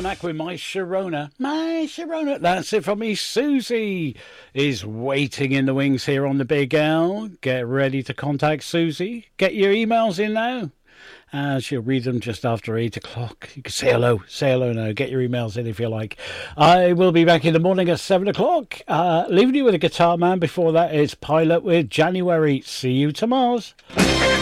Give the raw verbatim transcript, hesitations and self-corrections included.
Mac with My Sharona. My Sharona. That's it from me. Susie is waiting in the wings here on the Big L. Get ready to contact Susie. Get your emails in now. Uh, she'll read them just after eight o'clock. You can say hello. Say hello now. Get your emails in if you like. I will be back in the morning at seven o'clock. Uh, leaving you with a Guitar Man. Before that, it's Pilot with January. See you tomorrow.